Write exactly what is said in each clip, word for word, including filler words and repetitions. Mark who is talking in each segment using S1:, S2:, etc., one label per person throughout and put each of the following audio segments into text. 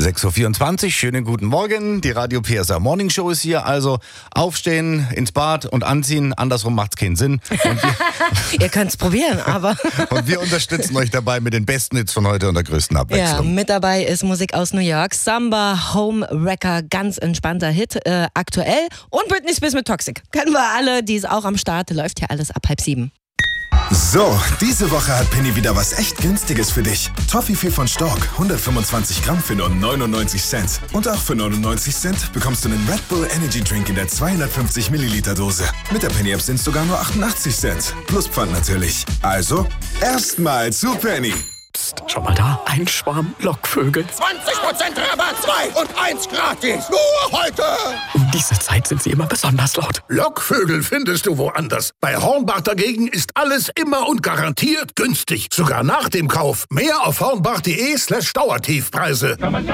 S1: sechs Uhr vierundzwanzig, schönen guten Morgen. Die Radio P S R Morning Show ist hier. Also aufstehen, ins Bad und anziehen. Andersrum macht's keinen Sinn. Und wir,
S2: Ihr könnt's probieren, aber...
S1: und wir unterstützen euch dabei mit den besten Hits von heute und der größten Abwechslung.
S2: Ja, mit dabei ist Musik aus New York. Samba, Home Wrecker, ganz entspannter Hit, äh, aktuell. Und Britney Spears mit Toxic. Kennen wir alle, die ist auch am Start. Läuft hier alles ab halb sieben.
S3: So, diese Woche hat Penny wieder was echt Günstiges für dich. Toffifee von Stork, hundertfünfundzwanzig Gramm für nur neunundneunzig Cent. Und auch für neunundneunzig Cent bekommst du einen Red Bull Energy Drink in der zweihundertfünfzig Milliliter Dose. Mit der Penny App sind es sogar nur achtundachtzig Cent. Plus Pfand natürlich. Also, erstmal zu Penny.
S4: Psst, schau mal da, ein Schwarm Lockvögel.
S5: zwanzig Prozent Rabatt, zwei und eins gratis. Nur heute.
S4: Um diese Zeit sind sie immer besonders laut.
S5: Lockvögel findest du woanders. Bei Hornbach dagegen ist alles immer und garantiert günstig. Sogar nach dem Kauf. Mehr auf hornbach.de slash Dauertiefpreise.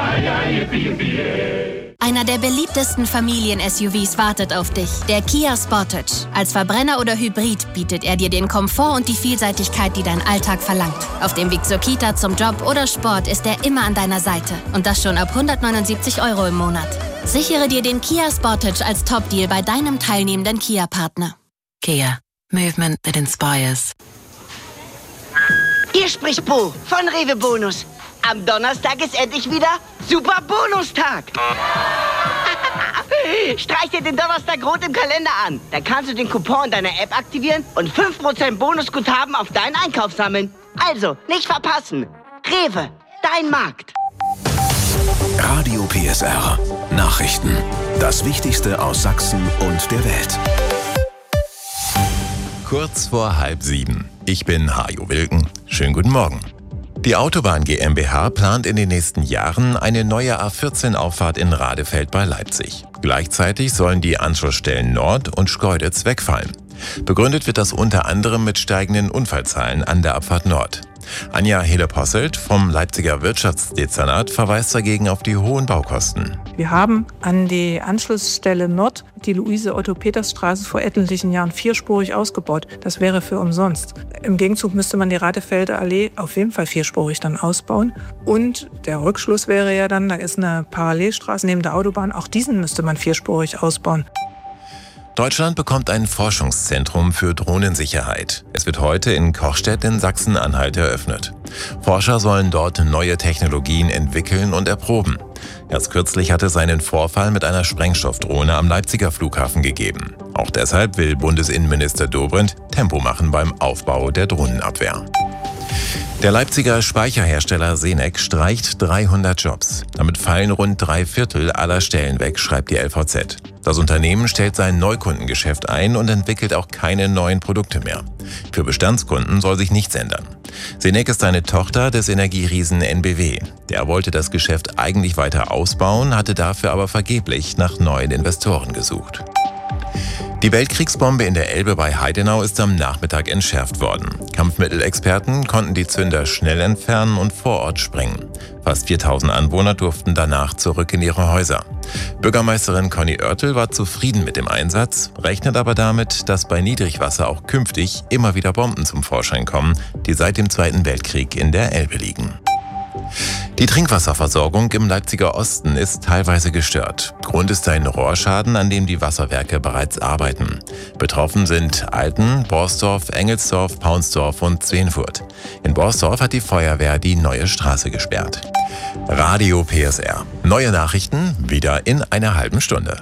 S6: Einer der beliebtesten Familien-S U Vs wartet auf dich. Der Kia Sportage. Als Verbrenner oder Hybrid bietet er dir den Komfort und die Vielseitigkeit, die dein Alltag verlangt. Auf dem Weg zur Kita, zum Job oder Sport ist er immer an deiner Seite. Und das schon ab hundertneunundsiebzig Euro im Monat. Sichere dir den Kia Sportage als Top-Deal bei deinem teilnehmenden Kia-Partner.
S7: Kia. Movement that inspires.
S8: Hier spricht Bo von Rewe Bonus. Am Donnerstag ist endlich wieder Super Bonustag. Streich dir den Donnerstag rot im Kalender an. Dann kannst du den Coupon in deiner App aktivieren und fünf Prozent Bonusguthaben auf deinen Einkauf sammeln. Also, nicht verpassen. Rewe, dein Markt.
S3: Radio P S R. Nachrichten. Das Wichtigste aus Sachsen und der Welt.
S9: Kurz vor halb sieben. Ich bin Hajo Wilken. Schönen guten Morgen. Die Autobahn GmbH plant in den nächsten Jahren eine neue A vierzehn Auffahrt in Radefeld bei Leipzig. Gleichzeitig sollen die Anschlussstellen Nord und Schkeuditz wegfallen. Begründet wird das unter anderem mit steigenden Unfallzahlen an der Abfahrt Nord. Anja Hele-Posselt vom Leipziger Wirtschaftsdezernat verweist dagegen auf die hohen Baukosten.
S10: Wir haben an die Anschlussstelle Nord die Luise-Otto-Peters-Straße vor etlichen Jahren vierspurig ausgebaut. Das wäre für umsonst. Im Gegenzug müsste man die Radefelder Allee auf jeden Fall vierspurig dann ausbauen. Und der Rückschluss wäre ja dann, da ist eine Parallelstraße neben der Autobahn, auch diesen müsste man vierspurig ausbauen.
S9: Deutschland bekommt ein Forschungszentrum für Drohnensicherheit. Es wird heute in Kochstedt in Sachsen-Anhalt eröffnet. Forscher sollen dort neue Technologien entwickeln und erproben. Erst kürzlich hatte es einen Vorfall mit einer Sprengstoffdrohne am Leipziger Flughafen gegeben. Auch deshalb will Bundesinnenminister Dobrindt Tempo machen beim Aufbau der Drohnenabwehr. Der Leipziger Speicherhersteller Senec streicht dreihundert Jobs. Damit fallen rund drei Viertel aller Stellen weg, schreibt die L V Z. Das Unternehmen stellt sein Neukundengeschäft ein und entwickelt auch keine neuen Produkte mehr. Für Bestandskunden soll sich nichts ändern. Senec ist eine Tochter des Energieriesen N B W. Der wollte das Geschäft eigentlich weiter ausbauen, hatte dafür aber vergeblich nach neuen Investoren gesucht. Die Weltkriegsbombe in der Elbe bei Heidenau ist am Nachmittag entschärft worden. Kampfmittelexperten konnten die Zünder schnell entfernen und vor Ort sprengen. Fast viertausend Anwohner durften danach zurück in ihre Häuser. Bürgermeisterin Conny Oertel war zufrieden mit dem Einsatz, rechnet aber damit, dass bei Niedrigwasser auch künftig immer wieder Bomben zum Vorschein kommen, die seit dem Zweiten Weltkrieg in der Elbe liegen. Die Trinkwasserversorgung im Leipziger Osten ist teilweise gestört. Grund ist ein Rohrschaden, an dem die Wasserwerke bereits arbeiten. Betroffen sind Alten, Borsdorf, Engelsdorf, Paunsdorf und Zwenfurt. In Borsdorf hat die Feuerwehr die neue Straße gesperrt. Radio P S R. Neue Nachrichten wieder in einer halben Stunde.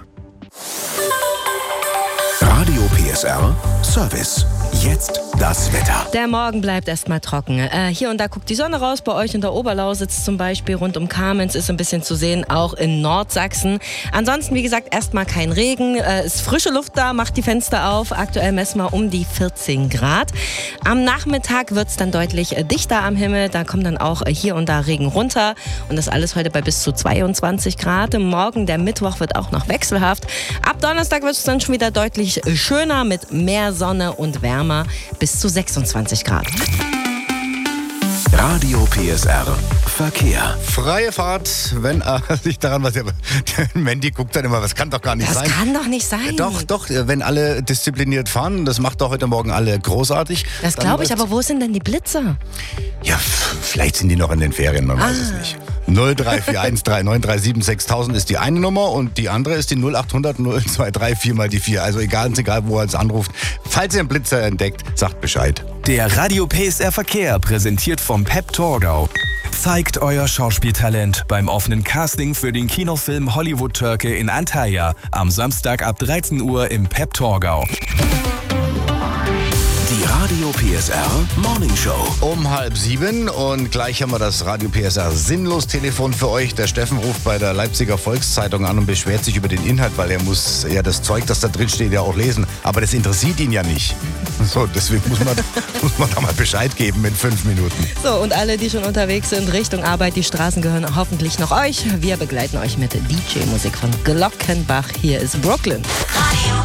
S3: Radio P S R Service. Jetzt das Wetter.
S2: Der Morgen bleibt erstmal trocken. Äh, hier und da guckt die Sonne raus, bei euch in der Oberlausitz zum Beispiel, rund um Kamenz ist ein bisschen zu sehen, auch in Nordsachsen. Ansonsten, wie gesagt, erstmal kein Regen, äh, ist frische Luft da, macht die Fenster auf. Aktuell messen wir um die vierzehn Grad. Am Nachmittag wird es dann deutlich äh, dichter am Himmel, da kommt dann auch äh, hier und da Regen runter und das alles heute bei bis zu zweiundzwanzig Grad. Morgen, der Mittwoch, wird auch noch wechselhaft. Ab Donnerstag wird es dann schon wieder deutlich schöner mit mehr Sonne und Wärme bis zu sechsundzwanzig Grad.
S3: Radio P S R Verkehr.
S1: Freie Fahrt, wenn äh, sich daran was. Mandy guckt dann immer, das kann doch gar nicht
S2: Das
S1: sein.
S2: Das kann doch nicht sein.
S1: Doch, doch, wenn alle diszipliniert fahren, das macht doch heute Morgen alle großartig.
S2: Das glaube ich, aber wo sind denn die Blitzer?
S1: Ja, vielleicht sind die noch in den Ferien, man ah. weiß es nicht. null drei vier eins drei neun drei sieben sechs tausend ist die eine Nummer und die andere ist die null acht hundert null zwei drei vier mal die vier. Also egal, egal wo er uns anruft. Falls ihr einen Blitzer entdeckt, sagt Bescheid.
S11: Der Radio P S R Verkehr präsentiert vom Pep Torgau. Zeigt euer Schauspieltalent beim offenen Casting für den Kinofilm Hollywood Türke in Antalya am Samstag ab dreizehn Uhr im Pep Torgau.
S3: Die Radio P S R Morning Show.
S1: Um halb sieben und gleich haben wir das Radio P S R Sinnlos-Telefon für euch. Der Steffen ruft bei der Leipziger Volkszeitung an und beschwert sich über den Inhalt, weil er muss ja das Zeug, das da drin steht, ja auch lesen. Aber das interessiert ihn ja nicht. So, deswegen muss man, muss man da mal Bescheid geben in fünf Minuten.
S2: So, und alle, die schon unterwegs sind Richtung Arbeit, die Straßen gehören hoffentlich noch euch. Wir begleiten euch mit D J-Musik von Glockenbach. Hier ist Brooklyn.